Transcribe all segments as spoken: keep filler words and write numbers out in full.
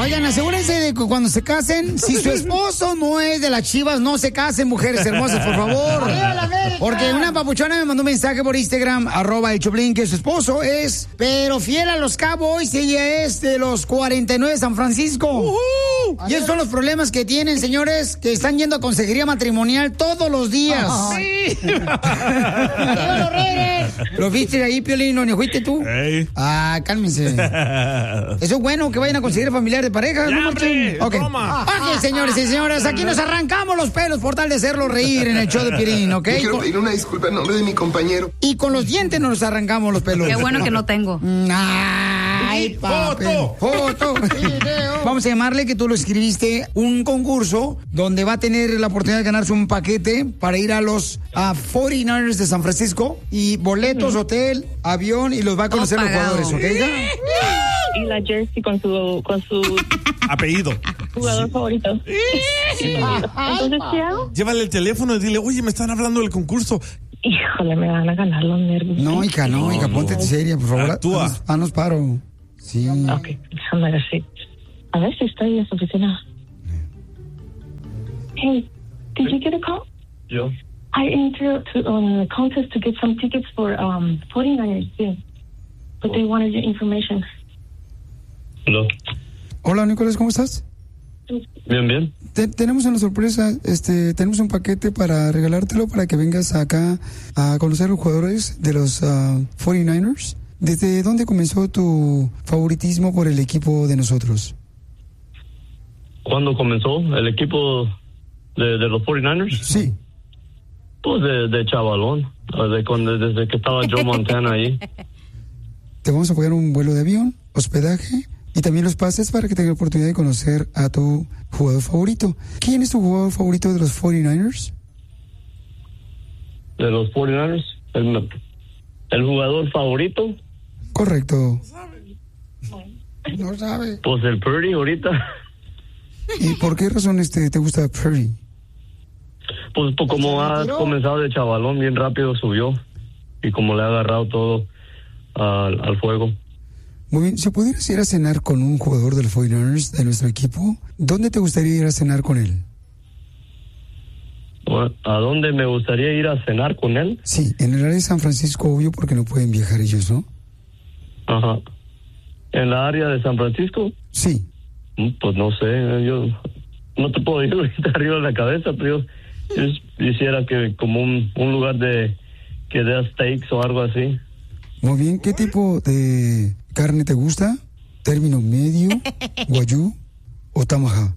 Oigan, asegúrense de que cuando se casen, si su esposo no es de las Chivas, no se casen, mujeres hermosas, por favor. Porque una papuchona me mandó un mensaje por Instagram, arroba el Choplin, que su esposo es, pero fiel a los Cowboys, ella es de los cuarenta y nueve de San Francisco. Uh-huh. Y esos son los problemas que tienen, señores, que están yendo a consejería matrimonial todos los días. Oh, sí. ¿Lo viste ahí, Piolín? ¿No fuiste tú? Hey. Ah, cálmense. Eso es bueno, que vayan a conseguir familiar de pareja. Ya, ¿no, hombre, okay. Toma. Ok, señores y señoras, aquí nos arrancamos los pelos por tal de hacerlo reír en el show de Piolín, ¿ok? Yo quiero pedir una disculpa en nombre de mi compañero. Y con los dientes nos arrancamos los pelos. Qué bueno que no tengo. Ay, papi. Foto. Foto. Vamos a llamarle, que tú lo escribiste, un concurso donde va a tener la oportunidad de ganarse un paquete para ir a los uh, cuarenta y nueve ers de San Francisco y boletos, hotel, avión, y los va a conocer los jugadores, ¿ok? Y la jersey con su con su apellido, jugador sí. favorito. Sí. Entonces, ¿qué hago? Llévale el teléfono y dile, oye, me están hablando del concurso. Híjole, me van a ganar los nervios. No, hija, no, hija, ponte no. seria, por favor. Actúa. Haznos, haznos paro. Sí. Ok, déjame ver si... A ver si estoy en su oficina. Hey, did you get a call? Yo. I entered to um, a contest to get some tickets for um, cuarenta y nueve ers, yeah. But they wanted your information. Hello. Hola, Nicolás, ¿cómo estás? Bien, bien. Te, tenemos una sorpresa, este, tenemos un paquete para regalártelo para que vengas acá a conocer a los jugadores de los uh, cuarenta y nueve ers. ¿Desde dónde comenzó tu favoritismo por el equipo de nosotros? ¿Cuándo comenzó el equipo de, de los cuarenta y nueve ers? Sí. Pues de, de chavalón, de cuando, desde que estaba Joe Montana ahí. Te vamos a pagar un vuelo de avión, hospedaje y también los pases para que tengas la oportunidad de conocer a tu jugador favorito. ¿Quién es tu jugador favorito de los cuarenta y nueve ers? ¿De los cuarenta y nueve ers? El, el jugador favorito. Correcto. No sabe. Pues el Purdy ahorita. ¿Y por qué razón este te gusta Purdy? Pues, pues como ha comenzado de chavalón, bien rápido subió. Y como le ha agarrado todo al, al fuego. Muy bien, si pudieras ir a cenar con un jugador del cuarenta y nueve ers de nuestro equipo, ¿dónde te gustaría ir a cenar con él? ¿A dónde me gustaría ir a cenar con él? Sí, en el área de San Francisco, obvio, porque no pueden viajar ellos, ¿no? Ajá. ¿En la área de San Francisco? Sí. Pues no sé, yo no te puedo ir ahorita arriba de la cabeza, pero yo, yo quisiera que como un, un lugar de que dé steaks o algo así. Muy bien, ¿qué tipo de carne te gusta? ¿Término medio, guayú o tamaja?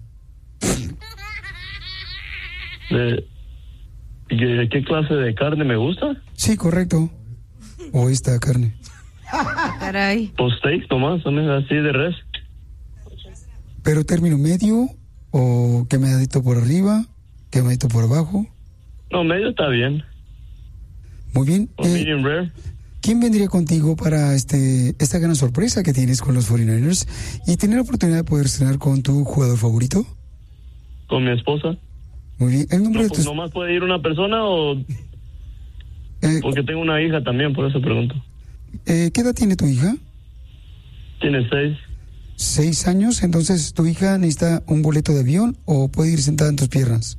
¿De, ¿De qué clase de carne me gusta? Sí, correcto. ¿O esta carne? Caray. Pues steaks nomás, así de res. ¿Pero término medio o quemadito por arriba, quemadito por abajo? No, medio está bien. Muy bien. O eh, medium rare. ¿Quién vendría contigo para este esta gran sorpresa que tienes con los cuarenta y nueve ers y tener la oportunidad de poder cenar con tu jugador favorito? Con mi esposa. Muy bien. ¿El nombre no, de pues, tus... ¿Nomás puede ir una persona o...? Eh, Porque tengo una hija también, por eso pregunto. Eh, ¿Qué edad tiene tu hija? Tiene seis. Seis años, entonces tu hija necesita un boleto de avión o puede ir sentada en tus piernas.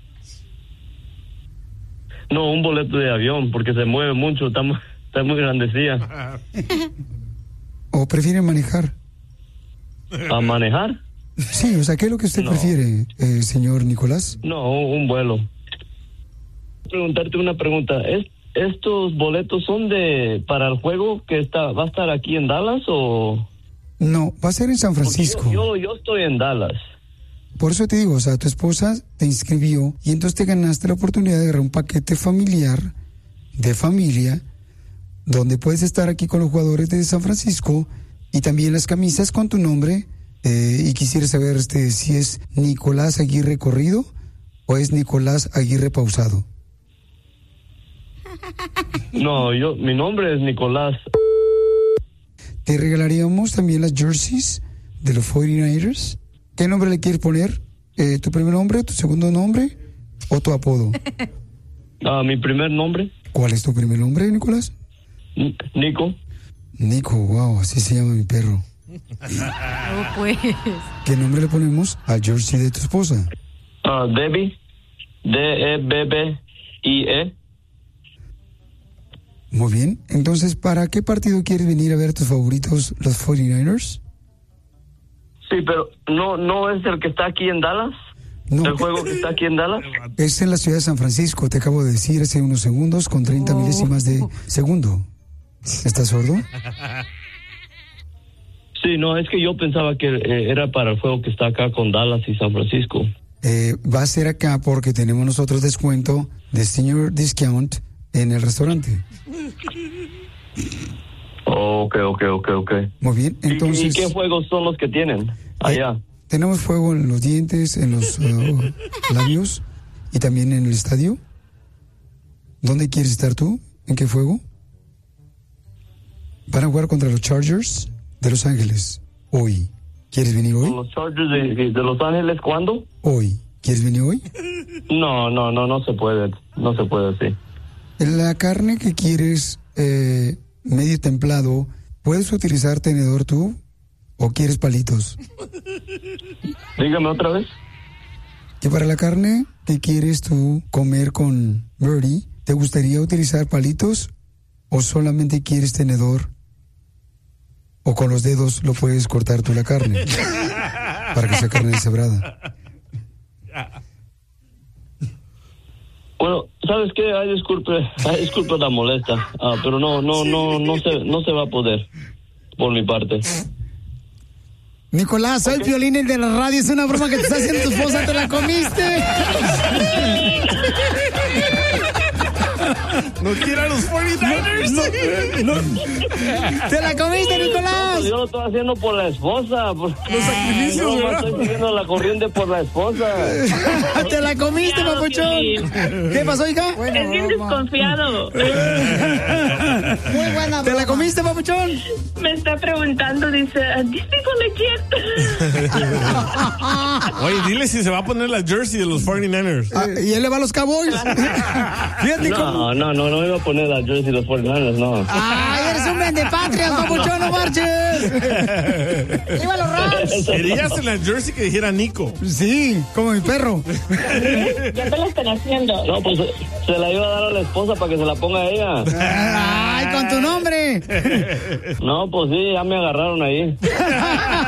No, un boleto de avión, porque se mueve mucho, está muy, está muy grandecilla. ¿O prefiere manejar? ¿A manejar? Sí, o sea, ¿qué es lo que usted no. prefiere, eh, señor Nicolás? No, un vuelo. Preguntarte una pregunta, ¿es, ¿estos boletos son de para el juego que está va a estar aquí en Dallas o...? No, va a ser en San Francisco. Yo, yo, yo estoy en Dallas. Por eso te digo, o sea, tu esposa te inscribió y entonces te ganaste la oportunidad de agarrar un paquete familiar, de familia, donde puedes estar aquí con los jugadores de San Francisco y también las camisas con tu nombre. Eh, y quisiera saber este, si es Nicolás Aguirre Corrido o es Nicolás Aguirre Pausado. No, yo, mi nombre es Nicolás. Te regalaríamos también las jerseys de los cuarenta y nueve ers. ¿Qué nombre le quieres poner? Eh, ¿Tu primer nombre, tu segundo nombre o tu apodo? Ah, mi primer nombre. ¿Cuál es tu primer nombre, Nicolás? N- Nico. Nico, wow, así se llama mi perro. Oh, pues. ¿Qué nombre le ponemos al jersey de tu esposa? Ah, Debbie. D E B B I E. Muy bien. Entonces, ¿para qué partido quieres venir a ver a tus favoritos, los cuarenta y nueve ers? Sí, pero no, no es el que está aquí en Dallas. No. El juego que está aquí en Dallas. Es en la ciudad de San Francisco, te acabo de decir hace unos segundos con treinta Oh. milésimas de segundo. ¿Estás sordo? Sí, no, es que yo pensaba que eh, era para el juego que está acá con Dallas y San Francisco. Eh, va a ser acá porque tenemos nosotros descuento de senior discount en el restaurante. Ok, ok, ok, ok. Muy bien, ¿Y- entonces... ¿Y, qué juegos son los que tienen allá? Eh, tenemos fuego en los dientes, en los uh, labios y también en el estadio. ¿Dónde quieres estar tú? ¿En qué fuego? Van a jugar contra los Chargers de Los Ángeles hoy. ¿Quieres venir ¿Con hoy? los Chargers de, de Los Ángeles cuándo? Hoy. ¿Quieres venir hoy? No, no, no, no se puede. No se puede, sí. La carne que quieres eh, medio templado, ¿puedes utilizar tenedor tú o quieres palitos? Dígame otra vez. Que para la carne que quieres tú comer con Birdie, ¿te gustaría utilizar palitos o solamente quieres tenedor? O con los dedos lo puedes cortar tú la carne para que sea carne deshebrada. Bueno, ¿sabes qué? Ay, disculpe, ay, disculpe la molesta, ah, pero no, no, no, no se, no se va a poder, por mi parte. Nicolás, soy el Piolín, el de la radio. Es una broma que te está haciendo tu esposa. ¿Te la comiste? No quiera los cuarenta y nueve ers. No, no, no. ¿Te la comiste, Nicolás? Yo lo estoy haciendo por la esposa. Por... Los sacrificios, Yo nomás ¿verdad? estoy siguiendo la corriente por la esposa. ¿Te la comiste, papuchón? ¿Qué pasó, hija? Es bien desconfiado. Muy buena. ¿Te la comiste, papuchón? Me está preguntando, dice, ¿these people legit? Oye, dile si se va a poner la jersey de los cuarenta y nueve ers. Ah, y él le va a los Cowboys. Fíjate cómo. No, no, no, no iba a poner la jersey de los cuarenta y nueve, no. ¡Ay, eres un vendepatrias, papuchón, no marches! ¡Viva los Rams! Querías en la jersey que dijera Nico. Sí, como mi perro. Ya te lo están haciendo. No, pues se la iba a dar a la esposa para que se la ponga a ella. ¡Ay, con tu nombre! No, pues sí, ya me agarraron ahí.